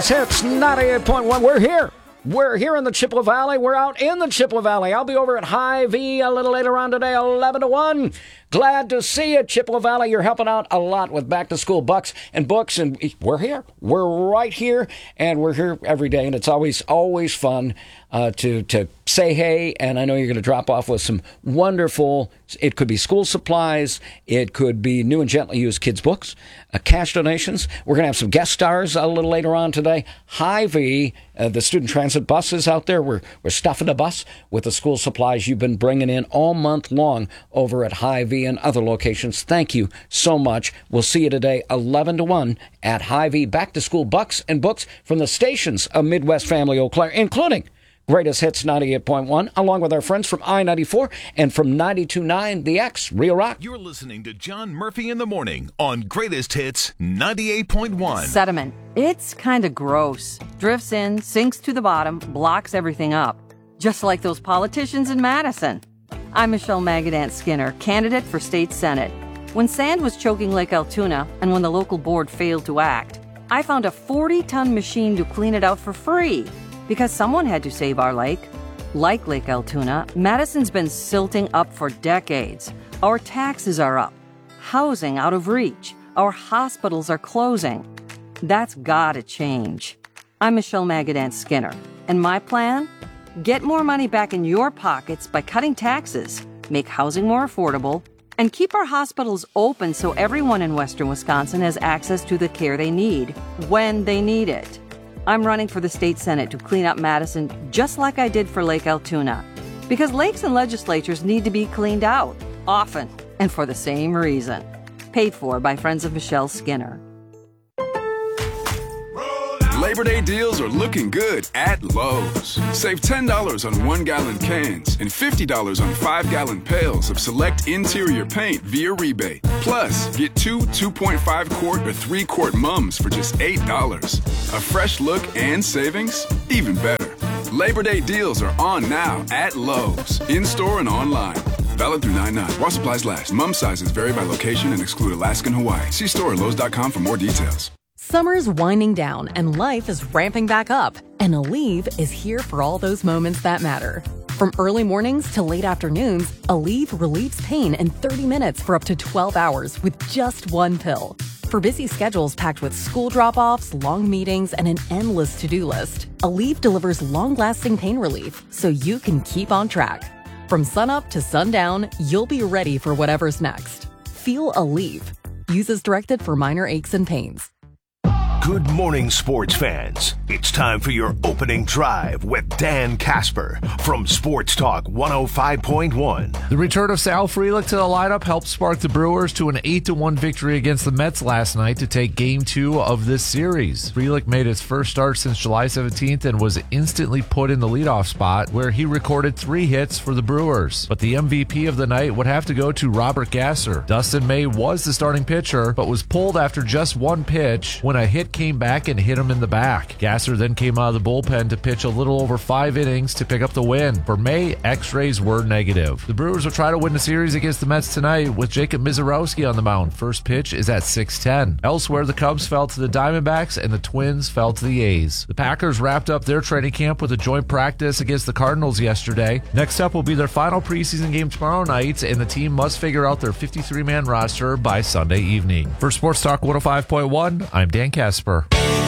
Hits 98.1. We're here. We're here in the Chippewa Valley. We're out in the Chippewa Valley. I'll be over at Hy-Vee a little later on today, 11 to 1. Glad to see you, Chippewa Valley. You're helping out a lot with back-to-school bucks and books, and we're here. We're right here, and we're here every day, and it's always fun to say hey, and I know you're going to drop off with some wonderful, it could be school supplies, it could be new and gently used kids' books, cash donations. We're going to have some guest stars a little later on today. Hy-Vee, the student transit buses out there, we're stuffing a bus with the school supplies you've been bringing in all month long over at Hy-Vee and other locations. Thank you so much. We'll see you today, 11 to 1 at Hy-Vee. Back to school bucks and books from the stations of Midwest Family Eau Claire, including Greatest Hits 98.1, along with our friends from I-94 and from 92.9 The X, Real Rock. You're listening to John Murphy in the Morning on Greatest Hits 98.1. Sediment. It's kind of gross. Drifts in, sinks to the bottom, blocks everything up. Just like those politicians in Madison. I'm Michelle Magadant Skinner, candidate for state senate. When sand was choking Lake Altoona and when the local board failed to act, I found a 40-ton machine to clean it out for free because someone had to save our lake. Like Lake Altoona, Madison's been silting up for decades. Our taxes are up, housing out of reach, our hospitals are closing. That's gotta change. I'm Michelle Magadant Skinner, and my plan? Get more money back in your pockets by cutting taxes, make housing more affordable, and keep our hospitals open so everyone in Western Wisconsin has access to the care they need, when they need it. I'm running for the state senate to clean up Madison just like I did for Lake Altoona. Because lakes and legislatures need to be cleaned out, often, and for the same reason. Paid for by Friends of Michelle Skinner. Labor Day deals are looking good at Lowe's. Save $10 on 1-gallon cans and $50 on 5-gallon pails of select interior paint via rebate. Plus, get two 2.5-quart or 3-quart mums for just $8. A fresh look and savings? Even better. Labor Day deals are on now at Lowe's, in-store and online. Valid through 9/9. While supplies last. Mum sizes vary by location and exclude Alaska and Hawaii. See store at Lowe's.com for more details. Summer's winding down and life is ramping back up, and Aleve is here for all those moments that matter. From early mornings to late afternoons, Aleve relieves pain in 30 minutes for up to 12 hours with just one pill. For busy schedules packed with school drop-offs, long meetings, and an endless to-do list, Aleve delivers long-lasting pain relief so you can keep on track. From sunup to sundown, you'll be ready for whatever's next. Feel Aleve. Use as directed for minor aches and pains. Good morning, sports fans. It's time for your opening drive with Dan Casper from Sports Talk 105.1. The return of Sal Frelick to the lineup helped spark the Brewers to an 8-1 victory against the Mets last night to take Game 2 of this series. Frelick made his first start since July 17th and was instantly put in the leadoff spot, where he recorded 3 hits for the Brewers. But the MVP of the night would have to go to Robert Gasser. Dustin May was the starting pitcher, but was pulled after just one pitch when a hit came back and hit him in the back. Gasser then came out of the bullpen to pitch a little over 5 innings to pick up the win. For May, X-rays were negative. The Brewers will try to win the series against the Mets tonight with Jacob Mizorowski on the mound. First pitch is at 6:10. Elsewhere, the Cubs fell to the Diamondbacks and the Twins fell to the A's. The Packers wrapped up their training camp with a joint practice against the Cardinals yesterday. Next up will be their final preseason game tomorrow night, and the team must figure out their 53-man roster by Sunday evening. For Sports Talk 105.1, I'm Dan Casper.